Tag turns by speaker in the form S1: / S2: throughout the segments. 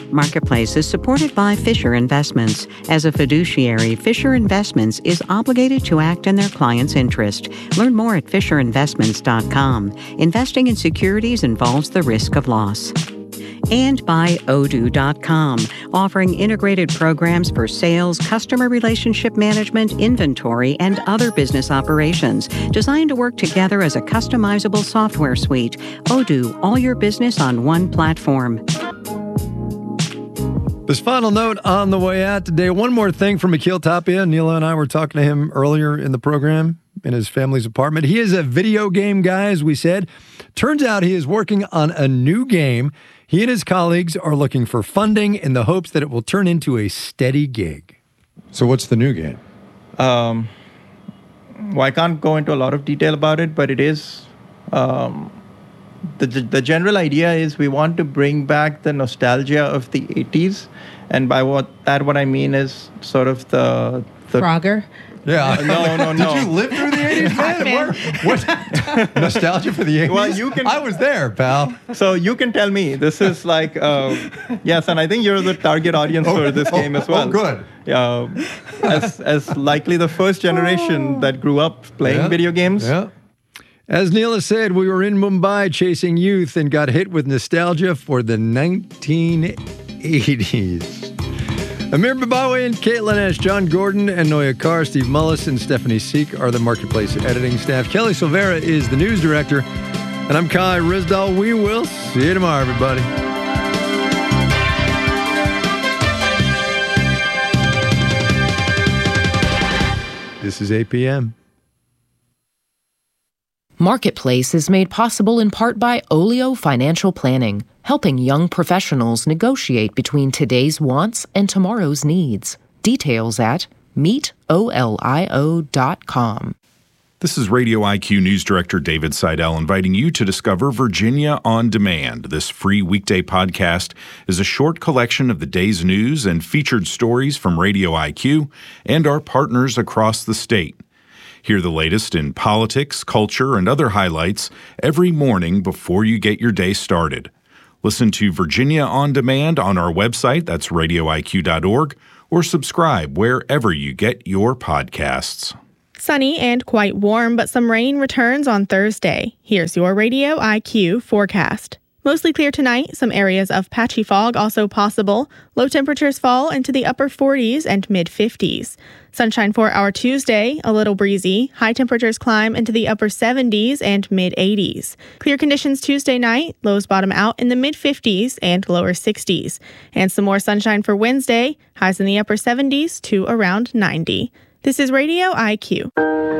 S1: Marketplace is supported by Fisher Investments. As a fiduciary, Fisher Investments is obligated to act in their client's interest. Learn more at FisherInvestments.com. Investing in securities involves the risk of loss. And by Odoo.com, offering integrated programs for sales, customer relationship management, inventory, and other business operations, designed to work together as a customizable software suite. Odoo, all your business on one platform.
S2: This final note on the way out today. One more thing from Akhil Tapia. Neela and I were talking to him earlier in the program in his family's apartment. He is a video game guy, as we said. Turns out he is working on a new game. He and his colleagues are looking for funding in the hopes that it will turn into a steady gig.
S3: So what's the new game?
S4: Well, I can't go into a lot of detail about it, but it is... The general idea is we want to bring back the nostalgia of the 80s. And by what I mean is sort of the
S5: Frogger?
S2: Yeah.
S4: No.
S2: Did you live through the 80s, man? What? Nostalgia for the 80s?
S4: Well,
S2: I was there, pal.
S4: So you can tell me. This is like, yes, and I think you're the target audience for this game as well.
S2: Oh, good.
S4: As likely the first generation that grew up playing video games.
S2: Yeah. As Neela said, we were in Mumbai chasing youth and got hit with nostalgia for the 1980s. Amir Babawi and Caitlin Ash, John Gordon and Noya Carr, Steve Mullis and Stephanie Seek are the Marketplace editing staff. Kelly Silvera is the news director. And I'm Kai Rizdal. We will see you tomorrow, everybody. This is 8 p.m.
S6: Marketplace is made possible in part by Olio Financial Planning, helping young professionals negotiate between today's wants and tomorrow's needs. Details at meetolio.com.
S7: This is Radio IQ News Director David Seidel inviting you to discover Virginia on Demand. This free weekday podcast is a short collection of the day's news and featured stories from Radio IQ and our partners across the state. Hear the latest in politics, culture, and other highlights every morning before you get your day started. Listen to Virginia on Demand on our website, that's radioiq.org, or subscribe wherever you get your podcasts.
S8: Sunny and quite warm, but some rain returns on Thursday. Here's your Radio IQ forecast. Mostly clear tonight, some areas of patchy fog also possible. Low temperatures fall into the upper 40s and mid-50s. Sunshine for our Tuesday, a little breezy. High temperatures climb into the upper 70s and mid-80s. Clear conditions Tuesday night, lows bottom out in the mid-50s and lower 60s. And some more sunshine for Wednesday, highs in the upper 70s to around 90. This is Radio IQ.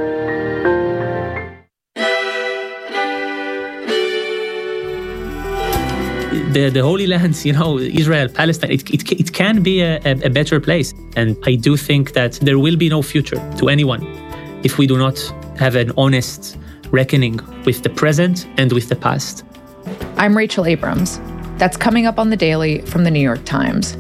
S9: The Holy Lands, Israel, Palestine, it can be a better place. And I do think that there will be no future to anyone if we do not have an honest reckoning with the present and with the past.
S5: I'm Rachel Abrams. That's coming up on The Daily from The New York Times.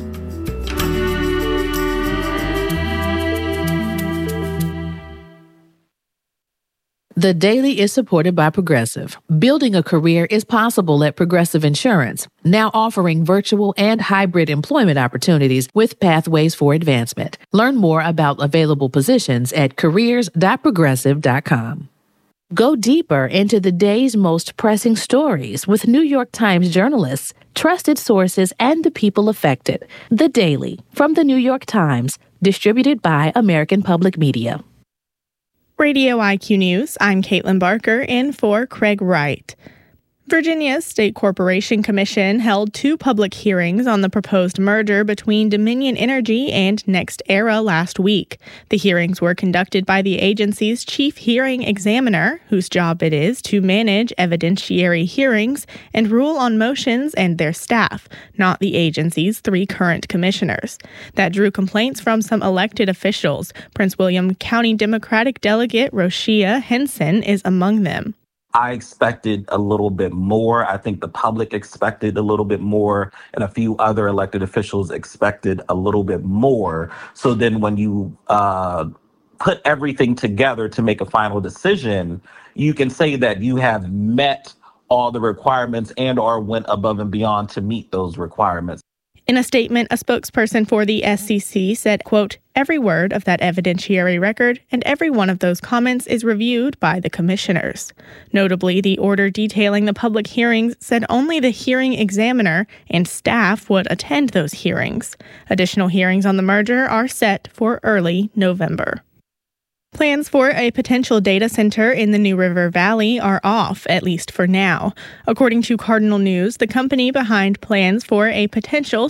S10: The Daily is supported by Progressive. Building a career is possible at Progressive Insurance, now offering virtual and hybrid employment opportunities with pathways for advancement. Learn more about available positions at careers.progressive.com. Go deeper into the day's most pressing stories with New York Times journalists, trusted sources, and the people affected. The Daily from the New York Times, distributed by American Public Media.
S8: Radio IQ News, I'm Caitlin Barker, in for Craig Wright. Virginia's State Corporation Commission held 2 public hearings on the proposed merger between Dominion Energy and NextEra last week. The hearings were conducted by the agency's chief hearing examiner, whose job it is to manage evidentiary hearings and rule on motions and their staff, not the agency's 3 current commissioners. That drew complaints from some elected officials. Prince William County Democratic Delegate Roshia Henson is among them.
S11: I expected a little bit more. I think the public expected a little bit more, and a few other elected officials expected a little bit more. So then when you put everything together to make a final decision, you can say that you have met all the requirements and or went above and beyond to meet those requirements.
S8: In a statement, a spokesperson for the SEC said, quote, "Every word of that evidentiary record and every one of those comments is reviewed by the commissioners." Notably, the order detailing the public hearings said only the hearing examiner and staff would attend those hearings. Additional hearings on the merger are set for early November. Plans for a potential data center in the New River Valley are off, at least for now. According to Cardinal News, the company behind plans for a potential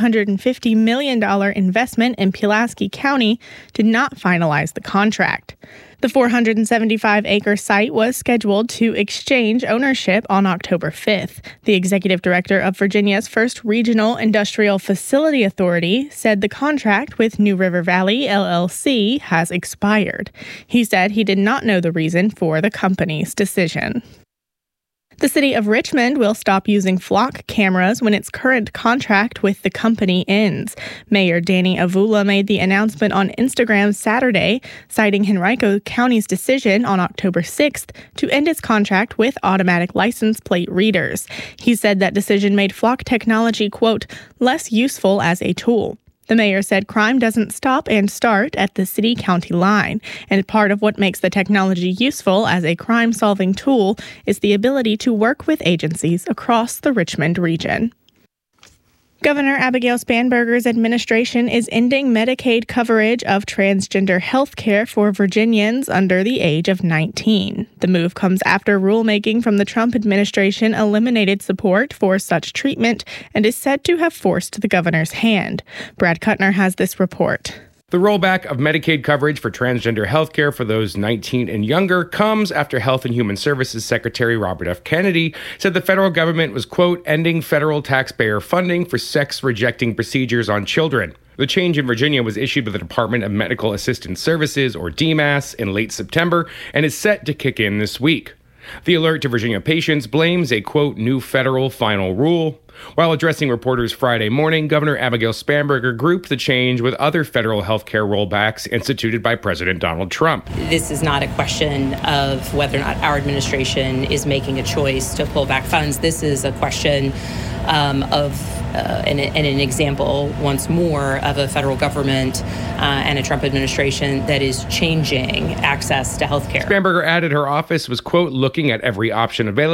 S8: $750 million investment in Pulaski County did not finalize the contract. The 475-acre site was scheduled to exchange ownership on October 5th. The executive director of Virginia's first regional industrial facility authority said the contract with New River Valley LLC has expired. He said he did not know the reason for the company's decision. The city of Richmond will stop using flock cameras when its current contract with the company ends. Mayor Danny Avula made the announcement on Instagram Saturday, citing Henrico County's decision on October 6th to end its contract with automatic license plate readers. He said that decision made flock technology, quote, less useful as a tool. The mayor said crime doesn't stop and start at the city-county line, and part of what makes the technology useful as a crime-solving tool is the ability to work with agencies across the Richmond region. Governor Abigail Spanberger's administration is ending Medicaid coverage of transgender health care for Virginians under the age of 19. The move comes after rulemaking from the Trump administration eliminated support for such treatment and is said to have forced the governor's hand. Brad Kuttner has this report.
S12: The rollback of Medicaid coverage for transgender health care for those 19 and younger comes after Health and Human Services Secretary Robert F. Kennedy said the federal government was, quote, ending federal taxpayer funding for sex-rejecting procedures on children. The change in Virginia was issued by the Department of Medical Assistance Services, or DMAS, in late September and is set to kick in this week. The alert to Virginia patients blames a, quote, new federal final rule. While addressing reporters Friday morning, Governor Abigail Spanberger grouped the change with other federal health care rollbacks instituted by President Donald Trump.
S13: This is not a question of whether or not our administration is making a choice to pull back funds. This is a question and an example, once more, of a federal government and a Trump administration that is changing access to health care.
S12: Spanberger added her office was, quote, looking at every option available